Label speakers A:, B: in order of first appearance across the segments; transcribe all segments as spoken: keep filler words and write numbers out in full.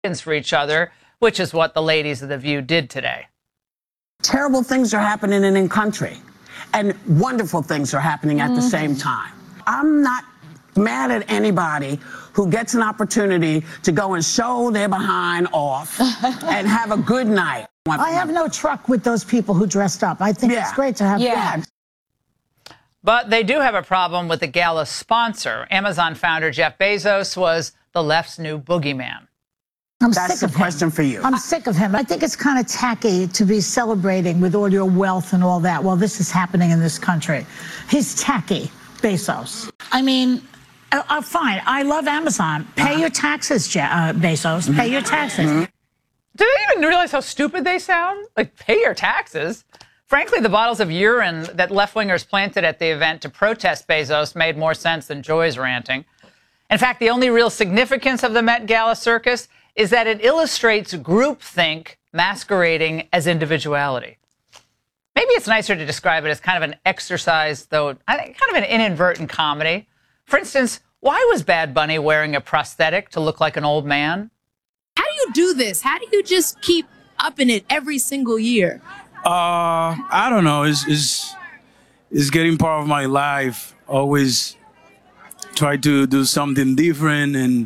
A: for each other, which is what the ladies of The View did today.
B: Terrible things are happening in the country, and wonderful things are happening at mm. the same time. I'm not mad at anybody who gets an opportunity to go and show their behind off and have a good night.
C: I have no truck with those people who dressed up. I think yeah. it's great to have
A: yeah.
C: fun.
A: But they do have a problem with the gala sponsor. Amazon founder Jeff Bezos was the left's new boogeyman.
C: I'm
B: That's
C: sick
B: a
C: of
B: question
C: him.
B: for you.
C: I'm sick of him. I think it's kind of tacky to be celebrating with all your wealth and all that while this is happening in this country. He's tacky, Bezos. I mean, uh, uh, fine. I love Amazon. Pay uh-huh. your taxes, Je uh, Bezos. Mm-hmm. Pay your taxes. Mm-hmm.
A: Do they even realize how stupid they sound? Like, pay your taxes? Frankly, the bottles of urine that left-wingers planted at the event to protest Bezos made more sense than Joy's ranting. In fact, the only real significance of the Met Gala circus is that it illustrates groupthink masquerading as individuality. Maybe it's nicer to describe it as kind of an exercise, though, I think kind of an inadvertent comedy. For instance, why was Bad Bunny wearing a prosthetic to look like an old man?
D: How do you do this? How do you just keep upping it every single year?
E: Uh, I don't know. It's, it's, it's getting part of my life. Always try to do something different, and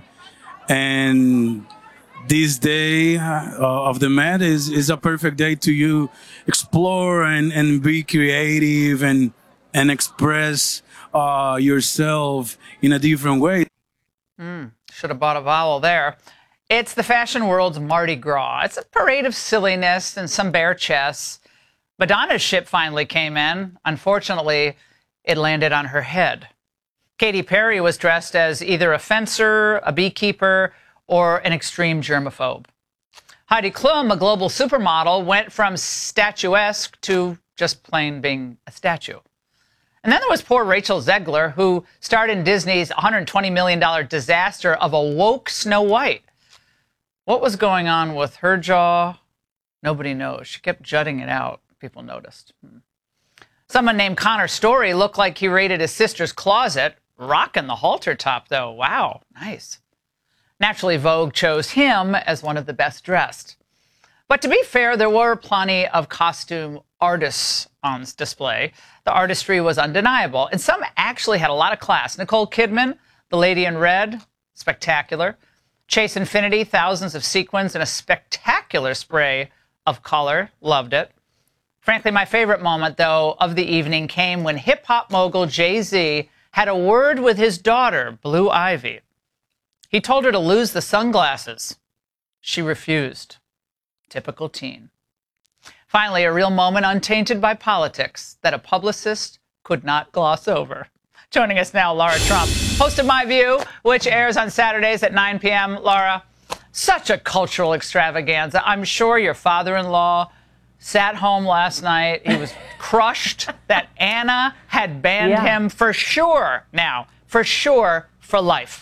E: and this day uh, of the Met is, is a perfect day to you explore and, and be creative and and express uh, yourself in a different way.
A: Mm, should have bought a vowel there. It's the fashion world's Mardi Gras. It's a parade of silliness and some bare chests. Madonna's ship finally came in. Unfortunately, it landed on her head. Katy Perry was dressed as either a fencer, a beekeeper, or an extreme germaphobe. Heidi Klum, a global supermodel, went from statuesque to just plain being a statue. And then there was poor Rachel Zegler, who starred in Disney's one hundred twenty million dollar disaster of a woke Snow White. What was going on with her jaw? Nobody knows. She kept jutting it out. People noticed. Hmm. Someone named Connor Story looked like he raided his sister's closet. Rocking the halter top, though. Wow, nice. Naturally, Vogue chose him as one of the best dressed. But to be fair, there were plenty of costume artists on display. The artistry was undeniable, and some actually had a lot of class. Nicole Kidman, the lady in red, spectacular. Chase Infinity, thousands of sequins and a spectacular spray of color. Loved it. Frankly, my favorite moment, though, of the evening came when hip-hop mogul Jay-Z had a word with his daughter, Blue Ivy. He told her to lose the sunglasses. She refused. Typical teen. Finally, a real moment untainted by politics that a publicist could not gloss over. Joining us now, Lara Trump, host of My View, which airs on Saturdays at nine p m Lara, such a cultural extravaganza. I'm sure your father-in-law sat home last night. He was crushed that Anna had banned yeah. him for sure now, for sure, for life.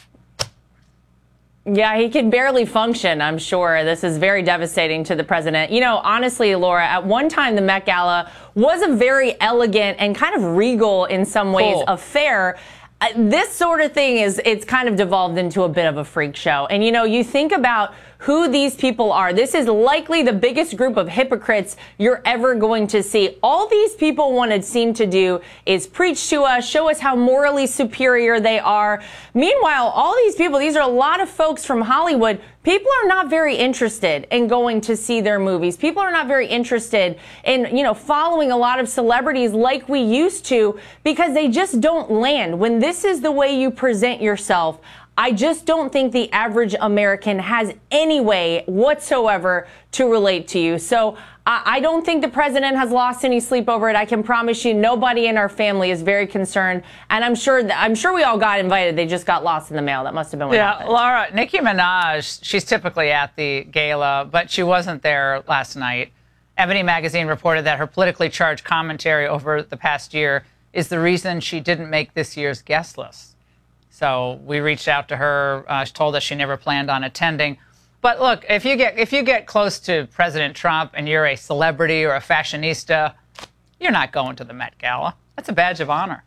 F: Yeah, he can barely function, I'm sure. This is very devastating to the president. You know, honestly, Laura, at one time, the Met Gala was a very elegant and kind of regal, in some ways,
A: cool.
F: affair. Uh, this sort of thing is, it's kind of devolved into a bit of a freak show. And, you know, you think about who these people are. This is likely the biggest group of hypocrites you're ever going to see. All these people want to seem to do is preach to us, show us how morally superior they are. Meanwhile, all these people, these are a lot of folks from Hollywood. People are not very interested in going to see their movies. People are not very interested in, you know, following a lot of celebrities like we used to, because they just don't land. When this is the way you present yourself, I just don't think the average American has any way whatsoever to relate to you. So I, I don't think the president has lost any sleep over it. I can promise you nobody in our family is very concerned. And I'm sure that, I'm sure we all got invited. They just got lost in the mail. That must have been what
A: yeah,
F: happened.
A: Laura, Nicki Minaj, she's typically at the gala, but she wasn't there last night. Ebony Magazine reported that her politically charged commentary over the past year is the reason she didn't make this year's guest list. So we reached out to her. Uh, she told us she never planned on attending. But look, if you get if you get close to President Trump and you're a celebrity or a fashionista, you're not going to the Met Gala. That's a badge of honor.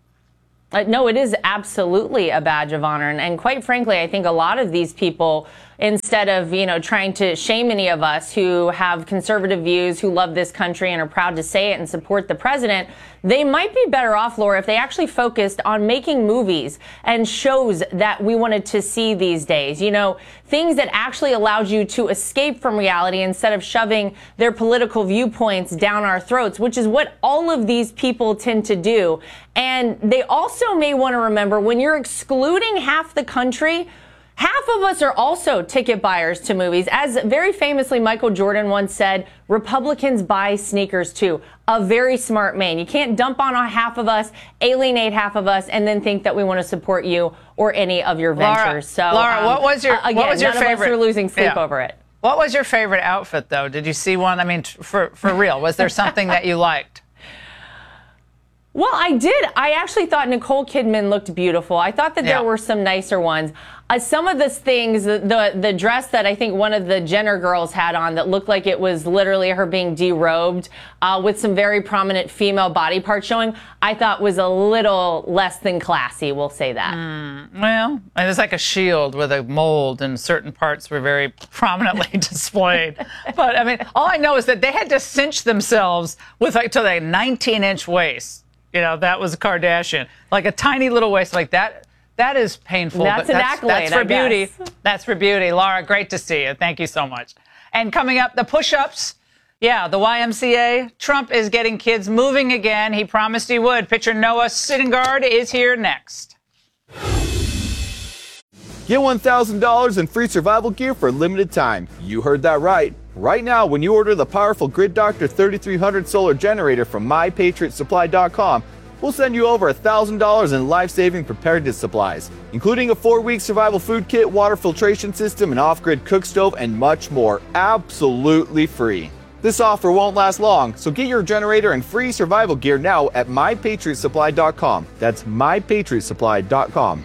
F: Uh, no, it is absolutely a badge of honor. And, and quite frankly, I think a lot of these people instead of, you know, trying to shame any of us who have conservative views, who love this country and are proud to say it and support the president. They might be better off, Laura, if they actually focused on making movies and shows that we wanted to see these days. You know, things that actually allowed you to escape from reality instead of shoving their political viewpoints down our throats, which is what all of these people tend to do. And they also may want to remember, when you're excluding half the country, half of us are also ticket buyers to movies. As very famously Michael Jordan once said, Republicans buy sneakers too. A very smart man. You can't dump on half of us, alienate half of us, and then think that we want to support you or any of your
A: Laura,
F: ventures. So,
A: Laura,
F: um,
A: what was your
F: uh, again,
A: what was your
F: none
A: favorite?
F: Of us are losing sleep
A: yeah.
F: over it.
A: What was your favorite outfit, though? Did you see one? I mean, t- for for real, was there something that you liked?
F: Well, I did. I actually thought Nicole Kidman looked beautiful. I thought that
A: Yeah.
F: there were some nicer ones. Uh, some of the things, the, the the dress that I think one of the Jenner girls had on that looked like it was literally her being derobed uh, with some very prominent female body parts showing, I thought was a little less than classy, we'll say that.
A: Mm, well, it was like a shield with a mold, and certain parts were very prominently displayed. But, I mean, all I know is that they had to cinch themselves with like to like nineteen-inch waist. You know, that was Kardashian. Like a tiny little waist like that. That is painful.
F: That's
A: but
F: an
A: that's,
F: accolade,
A: That's for
F: I
A: beauty.
F: guess.
A: That's for beauty. Laura, great to see you. Thank you so much. And coming up, the push-ups. Yeah, the Y M C A. Trump is getting kids moving again. He promised he would. Pitcher Noah Syndergaard is here next.
G: Get one thousand dollars in free survival gear for a limited time. You heard that right. Right now, when you order the powerful Grid Doctor thirty-three hundred solar generator from my patriot supply dot com, we'll send you over one thousand dollars in life-saving preparedness supplies, including a four-week survival food kit, water filtration system, an off-grid cook stove, and much more, absolutely free. This offer won't last long, so get your generator and free survival gear now at my patriot supply dot com. That's my patriot supply dot com.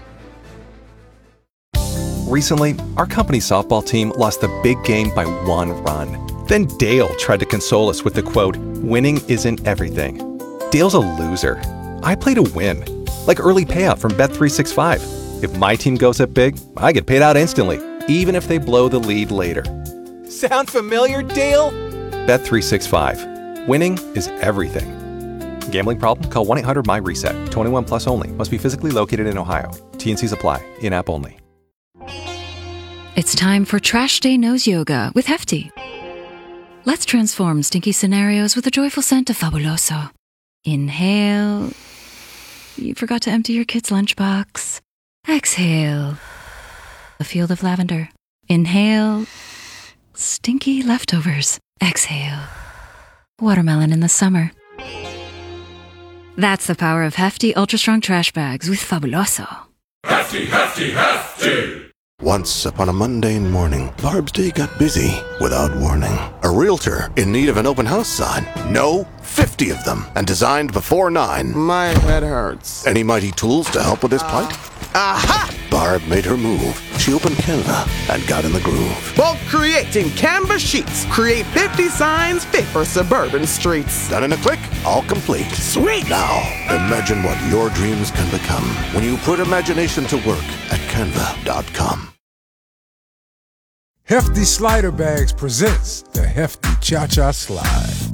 H: Recently, our company's softball team lost the big game by one run. Then Dale tried to console us with the quote, "Winning isn't everything." Dale's a loser. I play to win. Like early payout from Bet three sixty-five. If my team goes up big, I get paid out instantly, even if they blow the lead later.
I: Sound familiar, Dale?
H: Bet three sixty-five. Winning is everything. Gambling problem? Call one eight hundred my reset. twenty-one plus only. Must be physically located in Ohio. T N Cs apply. In-app only.
J: It's time for Trash Day Nose Yoga with Hefty. Let's transform stinky scenarios with a joyful scent of Fabuloso. Inhale. You forgot to empty your kid's lunchbox. Exhale. A field of lavender. Inhale. Stinky leftovers. Exhale. Watermelon in the summer. That's the power of Hefty Ultra Strong Trash Bags with Fabuloso.
K: Hefty, Hefty, Hefty!
L: Once upon a mundane morning, Barb's day got busy without warning. A realtor in need of an open house sign. No, fifty of them, and designed before nine.
M: My head hurts.
L: Any mighty tools to help with this plight? Aha! Barb made her move. She opened Canva and got in the groove.
M: Bulk creating Canva sheets. Create fifty signs fit for suburban streets.
L: Done in a click, all complete.
M: Sweet!
L: Now, imagine what your dreams can become when you put imagination to work at canva dot com.
N: Hefty Slider Bags presents the Hefty Cha-Cha Slide.